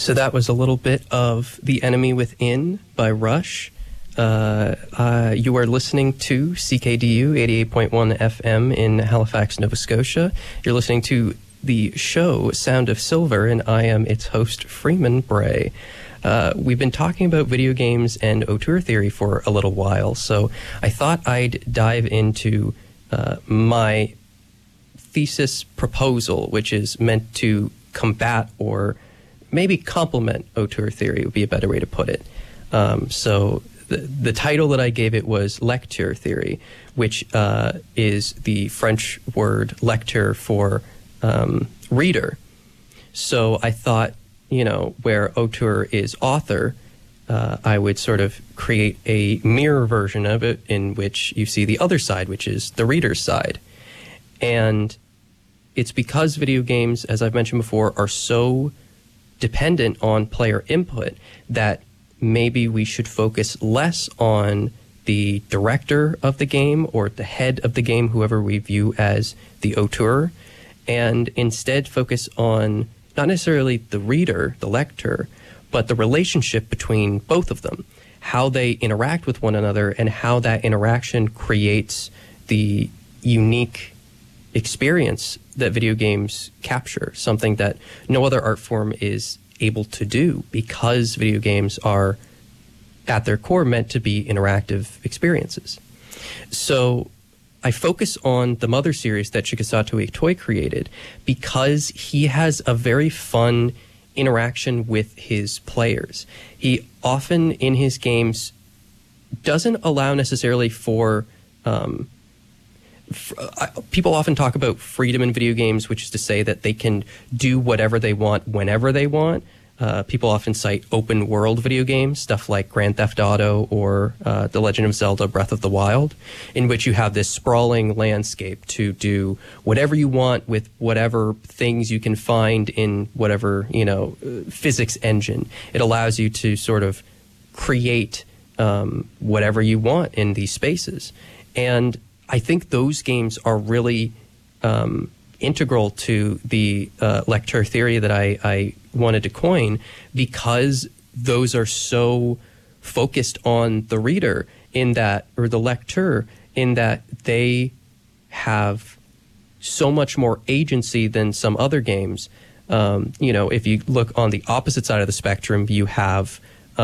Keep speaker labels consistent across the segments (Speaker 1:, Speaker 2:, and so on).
Speaker 1: So that was a little bit of The Enemy Within by Rush. You are listening to CKDU 88.1 FM in Halifax, Nova Scotia. You're listening to the show Sound of Silver, and I am its host, Freeman Bray. We've been talking about video games and auteur theory for a little while, so I thought I'd dive into my thesis proposal, which is meant to combat or maybe complement auteur theory would be a better way to put it. So the title that I gave it was lecture theory, which is the French word lecteur for reader. So I thought, where auteur is author, I would sort of create a mirror version of it in which you see the other side, which is the reader's side. And it's because video games, as I've mentioned before, are so dependent on player input that maybe we should focus less on the director of the game or the head of the game, whoever we view as the auteur, and instead focus on not necessarily the reader, the lector, but the relationship between both of them, how they interact with one another and how that interaction creates the unique experience that video games capture, something that no other art form is able to do because video games are at their core meant to be interactive experiences. So I focus on the Mother series that Shigesato Itoi created because he has a very fun interaction with his players. He often in his games doesn't allow necessarily for people often talk about freedom in video games, which is to say that they can do whatever they want whenever they want. People often cite open world video games, stuff like Grand Theft Auto or The Legend of Zelda Breath of the Wild, in which you have this sprawling landscape to do whatever you want with whatever things you can find in whatever, physics engine. It allows you to sort of create whatever you want in these spaces. And I think those games are really integral to the lecture theory that I wanted to coin, because those are so focused on the reader in that, or the lecteur, in that they have so much more agency than some other games. If you look on the opposite side of the spectrum, you have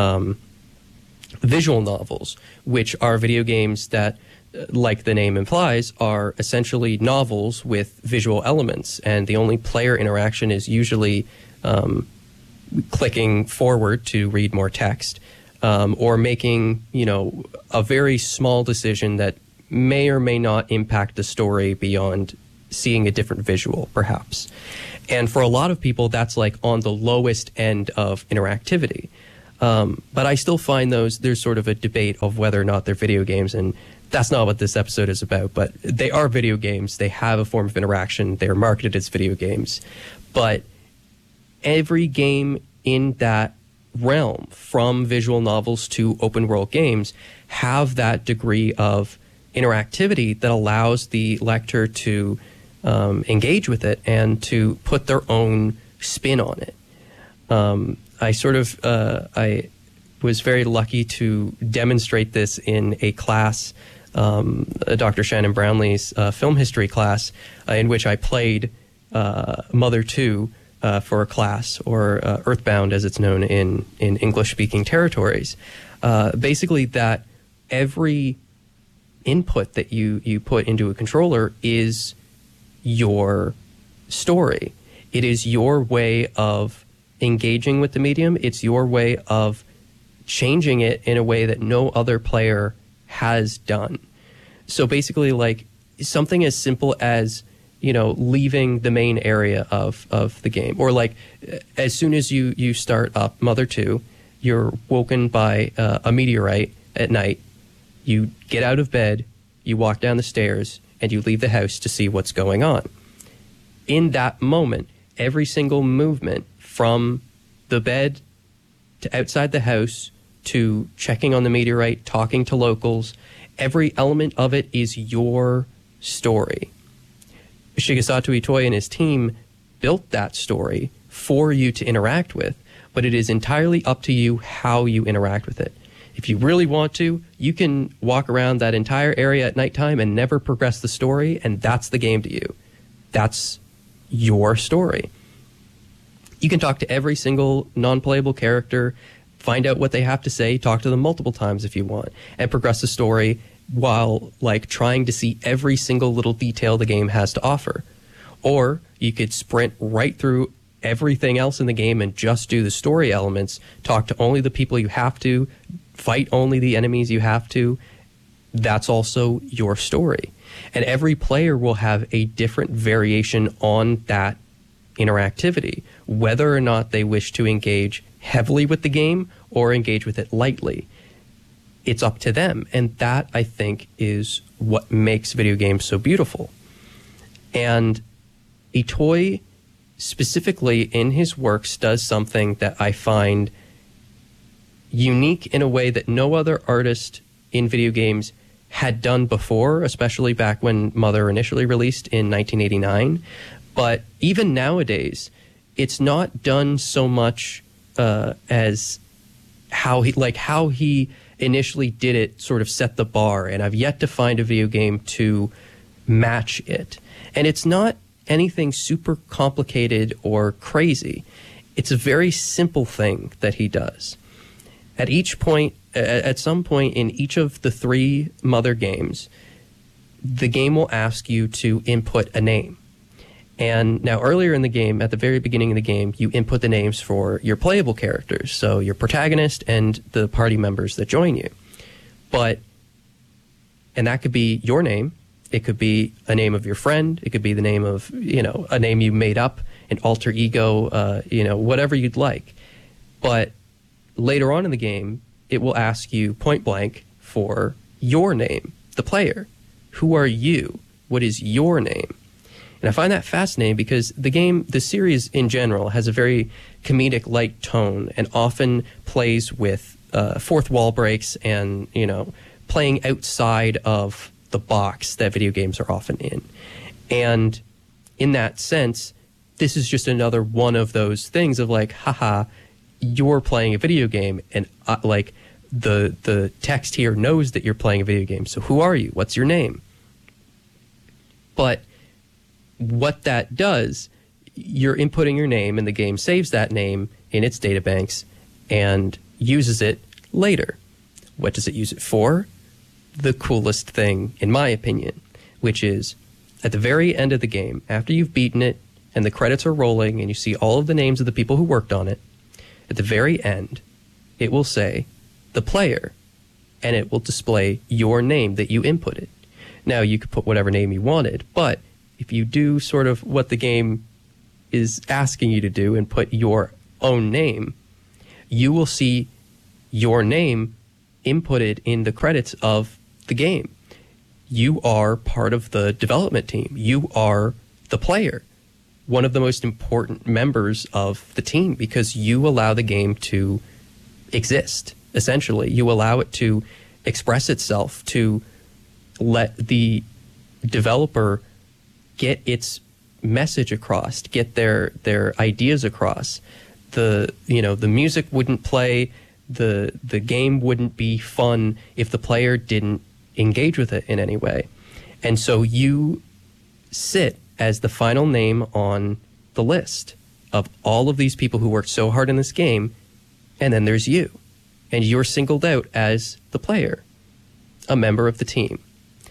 Speaker 1: visual novels, which are video games that, like the name implies, are essentially novels with visual elements, and the only player interaction is usually clicking forward to read more text, or making, a very small decision that may or may not impact the story beyond seeing a different visual, perhaps. And for a lot of people, that's like on the lowest end of interactivity. But I still find there's sort of a debate of whether or not they're video games, and that's not what this episode is about, but they are video games. They have a form of interaction. They are marketed as video games. But every game in that realm, from visual novels to open world games, have that degree of interactivity that allows the lector to engage with it and to put their own spin on it. I was very lucky to demonstrate this in a class, Dr. Shannon Brownlee's film history class, in which I played Mother 2 for a class, or Earthbound as it's known in English-speaking territories. Basically that every input that you put into a controller is your story. It is your way of engaging with the medium. It's your way of changing it in a way that no other player has done. So basically, like, something as simple as, leaving the main area of the game, or like as soon as you start up Mother 2, you're woken by a meteorite at night. You get out of bed, you walk down the stairs, and you leave the house to see what's going on. In that moment, every single movement from the bed to outside the house to checking on the meteorite, talking to locals, every element of it is your story. Shigesato Itoi and his team built that story for you to interact with, but it is entirely up to you how you interact with it. If you really want to, you can walk around that entire area at nighttime and never progress the story, and that's the game to you. That's your story. You can talk to every single non-playable character, find out what they have to say, talk to them multiple times if you want, and progress the story while like trying to see every single little detail the game has to offer. Or you could sprint right through everything else in the game and just do the story elements, talk to only the people you have to, fight only the enemies you have to. That's also your story. And every player will have a different variation on that interactivity, whether or not they wish to engage heavily with the game or engage with it lightly. It's up to them. And that, I think, is what makes video games so beautiful. And Itoi, specifically in his works, does something that I find unique in a way that no other artist in video games had done before, especially back when Mother initially released in 1989. But even nowadays, it's not done so much as how he initially did it sort of set the bar, and I've yet to find a video game to match it. And it's not anything super complicated or crazy. It's a very simple thing that he does. At some point in each of the 3 Mother games, the game will ask you to input a name. And now earlier in the game, at the very beginning of the game, you input the names for your playable characters, so your protagonist and the party members that join you. And that could be your name, it could be a name of your friend, it could be the name of, a name you made up, an alter ego, whatever you'd like. But later on in the game, it will ask you point blank for your name, the player. Who are you? What is your name? And I find that fascinating because the series in general has a very comedic light tone and often plays with fourth wall breaks and, playing outside of the box that video games are often in. And in that sense, this is just another one of those things of like, haha, you're playing a video game, and the text here knows that you're playing a video game. So who are you? What's your name? But what that does, you're inputting your name, and the game saves that name in its databanks and uses it later. What does it use it for? The coolest thing, in my opinion, which is at the very end of the game, after you've beaten it and the credits are rolling and you see all of the names of the people who worked on it, at the very end, it will say the player, and it will display your name that you inputted. Now, you could put whatever name you wanted, but if you do sort of what the game is asking you to do and put your own name, you will see your name inputted in the credits of the game. You are part of the development team. You are the player, one of the most important members of the team, because you allow the game to exist, essentially. You allow it to express itself, to let the developer get its message across, get their ideas across. The music wouldn't play, the game wouldn't be fun if the player didn't engage with it in any way. And so you sit as the final name on the list of all of these people who worked so hard in this game, and then there's you. And you're singled out as the player, a member of the team.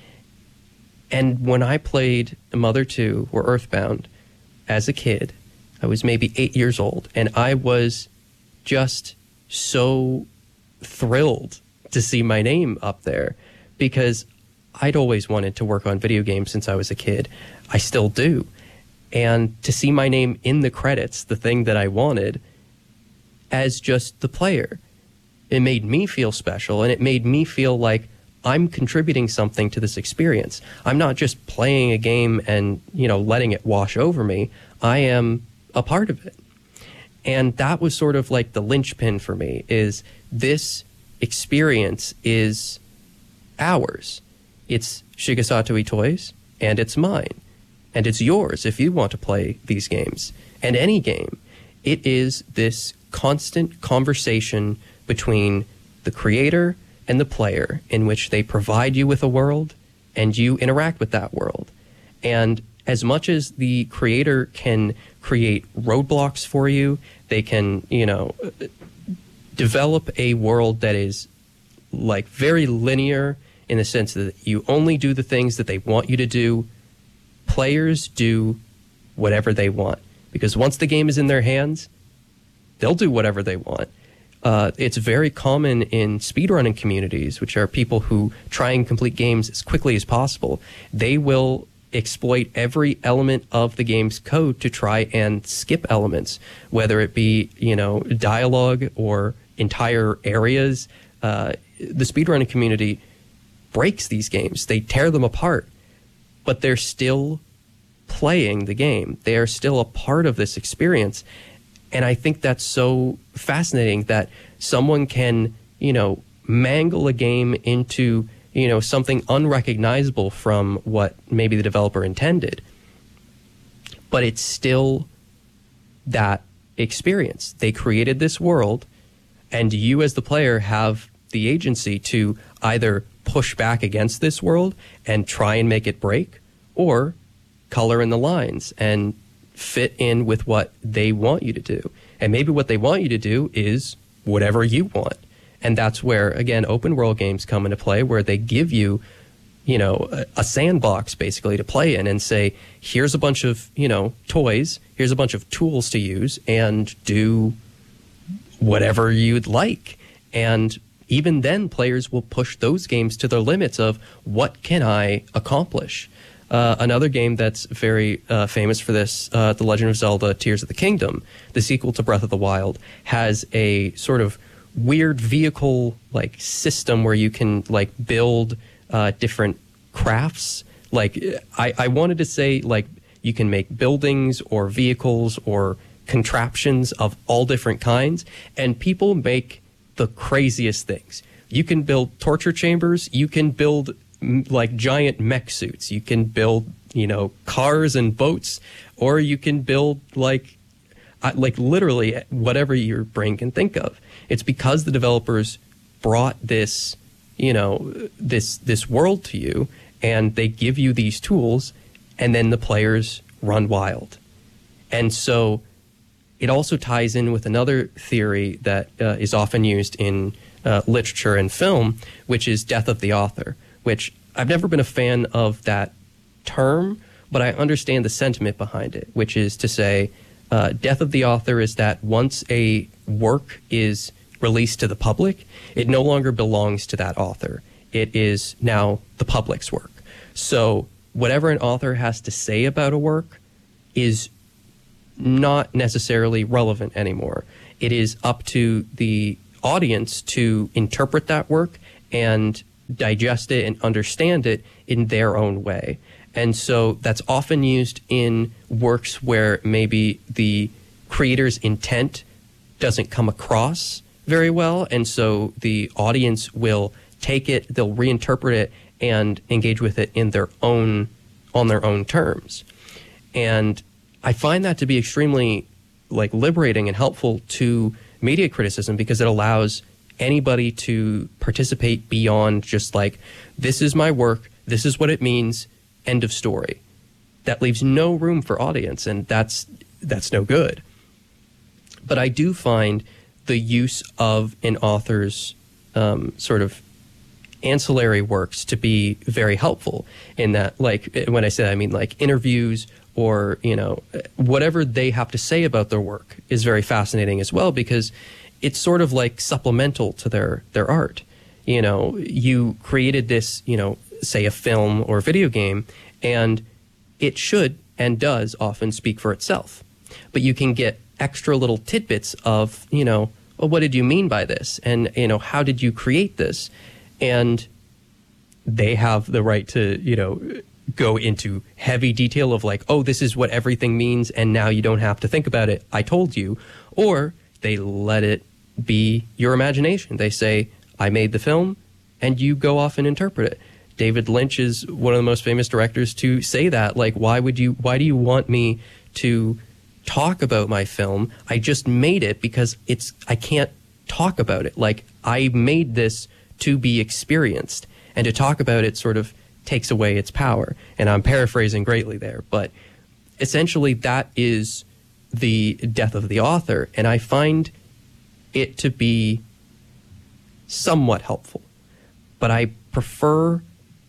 Speaker 1: And when I played Mother 2 or Earthbound as a kid, I was maybe 8 years old, and I was just so thrilled to see my name up there, because I'd always wanted to work on video games since I was a kid. I still do. And to see my name in the credits, the thing that I wanted, as just the player, it made me feel special, and it made me feel like I'm contributing something to this experience. I'm not just playing a game and, letting it wash over me. I am a part of it. And that was sort of like the linchpin for me, is this experience is ours. It's Shigesato Itoi's, and it's mine. And it's yours if you want to play these games. And any game. It is this constant conversation between the creator and the player in which they provide you with a world and you interact with that world. And as much as the creator can create roadblocks for you, they can, develop a world that is like very linear in the sense that you only do the things that they want you to do. Players do whatever they want, because once the game is in their hands, they'll do whatever they want. It's very common in speedrunning communities, which are people who try and complete games as quickly as possible. They will exploit every element of the game's code to try and skip elements, whether it be, dialogue or entire areas. The speedrunning community breaks these games. They tear them apart, but they're still playing the game. They are still a part of this experience. And I think that's so fascinating that someone can, mangle a game into, something unrecognizable from what maybe the developer intended. But it's still that experience. They created this world, and you as the player have the agency to either push back against this world and try and make it break, or color in the lines and fit in with what they want you to do. And maybe what they want you to do is whatever you want. And that's where, again, open world games come into play, where they give you, a sandbox basically to play in and say, here's a bunch of, toys, here's a bunch of tools to use, and do whatever you'd like. And even then, players will push those games to their limits of what can I accomplish. Another game that's very famous for this, The Legend of Zelda Tears of the Kingdom, the sequel to Breath of the Wild, has a sort of weird vehicle like system where you can like build different crafts. Like I wanted to say like you can make buildings or vehicles or contraptions of all different kinds, and people make the craziest things. You can build torture chambers, you can build like giant mech suits, you can build, cars and boats, or you can build like literally whatever your brain can think of. It's because the developers brought this, this world to you, and they give you these tools, and then the players run wild. And so it also ties in with another theory that is often used in literature and film, which is death of the author, which I've never been a fan of that term, but I understand the sentiment behind it, which is to say death of the author is that once a work is released to the public, it no longer belongs to that author. It is now the public's work. So whatever an author has to say about a work is not necessarily relevant anymore. It is up to the audience to interpret that work and digest it and understand it in their own way. And so that's often used in works where maybe the creator's intent doesn't come across very well, and so the audience will take it, they'll reinterpret it and engage with it on their own terms. And I find that to be extremely liberating and helpful to media criticism, because it allows anybody to participate beyond just this is my work, this is what it means, end of story. That leaves no room for audience, and that's no good. But I do find the use of an author's sort of ancillary works to be very helpful in that, when I say that, I mean interviews or, whatever they have to say about their work is very fascinating as well, because it's sort of supplemental to their art. You created this, say a film or video game, and it should and does often speak for itself. But you can get extra little tidbits of, well, what did you mean by this? And, how did you create this? And they have the right to, go into heavy detail of oh, this is what everything means, and now you don't have to think about it. I told you. Or they let it be your imagination. They say, I made the film, and you go off and interpret it. David Lynch is one of the most famous directors to say that. Why do you want me to, talk about my film. I just made it because I can't talk about it. Like, I made this to be experienced, and to talk about it sort of takes away its power. And I'm paraphrasing greatly there, but essentially that is the death of the author, and I find it to be somewhat helpful. But I prefer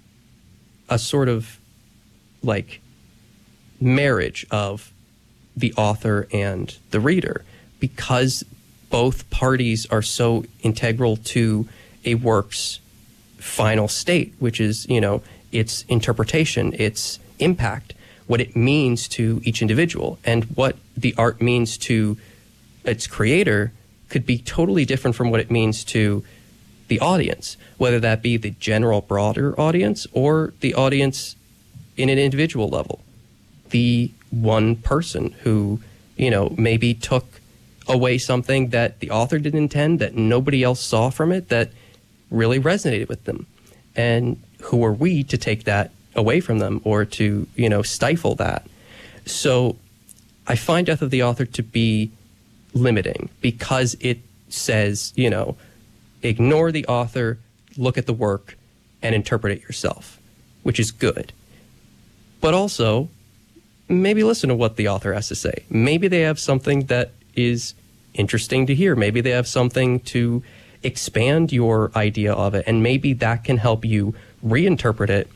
Speaker 1: a sort of like marriage of the author and the reader, because both parties are so integral to a work's final state, which is, you know, its interpretation, its impact, what it means to each individual. And what the art means to its creator could be totally different from what it means to the audience, whether that be the general broader audience or the audience in an individual level. The one person who, you know, maybe took away something that the author didn't intend, that nobody else saw from it, that really resonated with them. And who are we to take that away from them or to, you know, stifle that? So I find Death of the Author to be limiting because it says, you know, ignore the author, look at the work, and interpret it yourself, which is good. But also, maybe listen to what the author has to say. Maybe they have something that is interesting to hear. Maybe they have something to expand your idea of it, and maybe that can help you reinterpret it.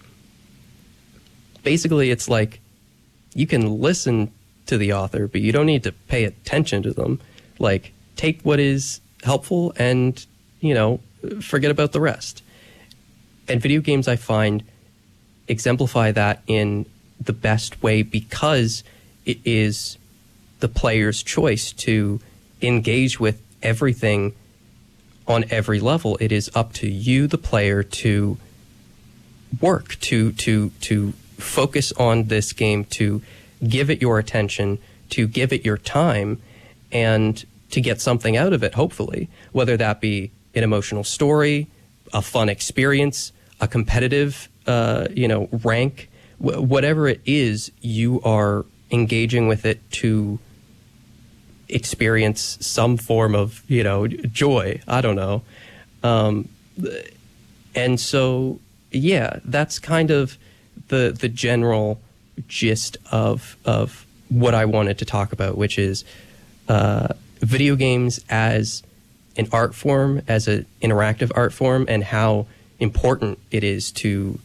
Speaker 1: Basically, it's like you can listen to the author, but you don't need to pay attention to them. Like, take what is helpful and, you know, forget about the rest. And video games, I find, exemplify that in the best way because it is the player's choice to engage with everything on every level. It is up to you, the player, to work, to focus on this game, to give it your attention, to give it your time, and to get something out of it, hopefully, whether that be an emotional story, a fun experience, a competitive, rank, whatever it is, you are engaging with it to experience some form of, joy. I don't know. And so, yeah, that's kind of the general gist of what I wanted to talk about, which is video games as an art form, as an interactive art form, and how important it is to,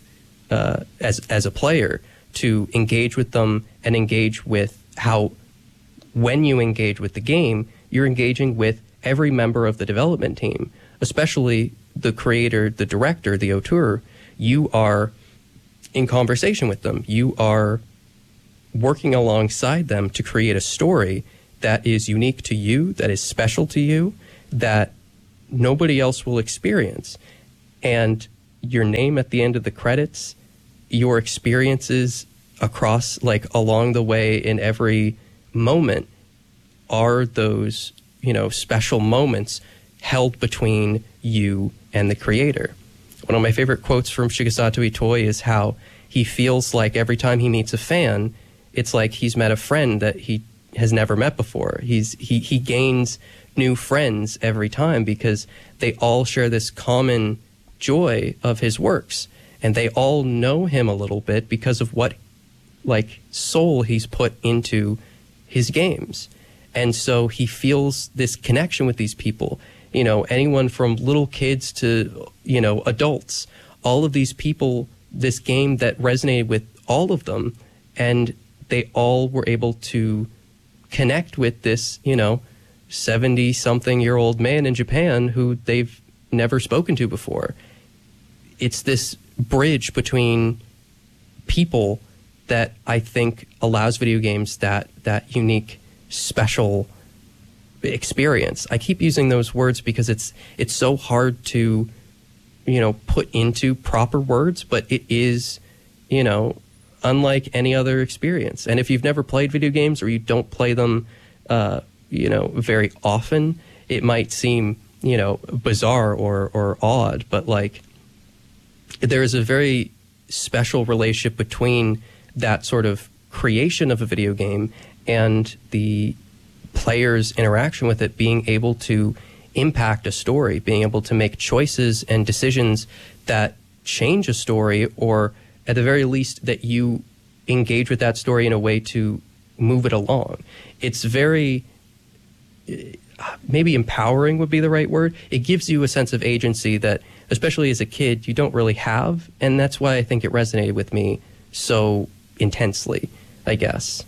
Speaker 1: as a player, to engage with them and engage with how, when you engage with the game, you're engaging with every member of the development team, especially the creator, the director, the auteur. You are in conversation with them. You are working alongside them to create a story that is unique to you, that is special to you, that nobody else will experience. And your name at the end of the credits, your experiences across, along the way in every moment, are those, special moments held between you and the creator. One of my favorite quotes from Shigesato Itoi is how he feels like every time he meets a fan, it's like he's met a friend that he has never met before. He gains new friends every time because they all share this common joy of his works, and they all know him a little bit because of what soul he's put into his games. And so he feels this connection with these people, anyone from little kids to, adults, all of these people, this game that resonated with all of them, and they all were able to connect with this, 70-something-year-old man in Japan who they've never spoken to before. It's this bridge between people that I think allows video games that unique, special experience. I keep using those words because it's so hard to, put into proper words, but it is, unlike any other experience. And if you've never played video games or you don't play them, very often, it might seem, bizarre or odd, but there is a very special relationship between that sort of creation of a video game and the player's interaction with it being able to impact a story, being able to make choices and decisions that change a story, or at the very least that you engage with that story in a way to move it along. It's very, maybe empowering would be the right word. It gives you a sense of agency that, especially as a kid, you don't really have, and that's why I think it resonated with me so intensely, I guess.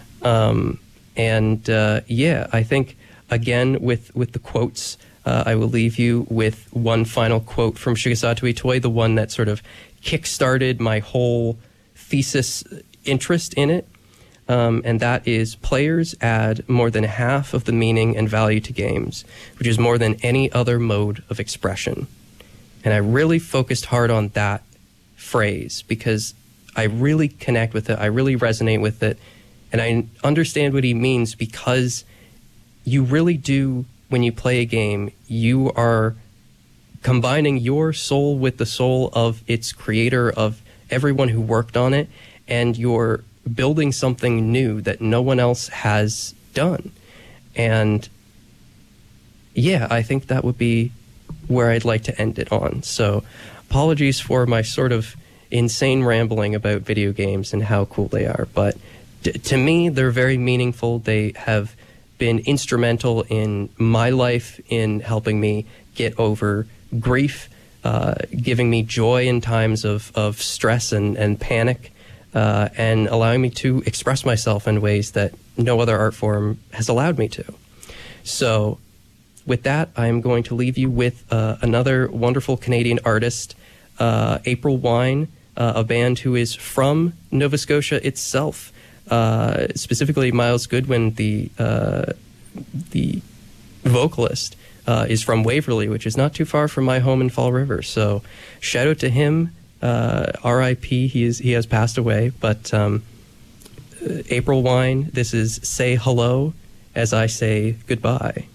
Speaker 1: Yeah, I think, again, with the quotes, I will leave you with one final quote from Shigesato Itoi, the one that sort of kick-started my whole thesis interest in it, and that is, players add more than half of the meaning and value to games, which is more than any other mode of expression. And I really focused hard on that phrase because I really connect with it, I really resonate with it, and I understand what he means, because you really do, when you play a game, you are combining your soul with the soul of its creator, of everyone who worked on it, and you're building something new that no one else has done. And yeah, I think that would be where I'd like to end it on. So apologies for my sort of insane rambling about video games and how cool they are, but to me, they're very meaningful. They have been instrumental in my life, in helping me get over grief, giving me joy in times of stress and panic, and allowing me to express myself in ways that no other art form has allowed me to. So with that, I'm going to leave you with another wonderful Canadian artist, April Wine, a band who is from Nova Scotia itself. Specifically, Miles Goodwin, the vocalist, is from Waverley, which is not too far from my home in Fall River. So, shout out to him. R.I.P. He has passed away. But April Wine, this is "Say Hello" as I say goodbye.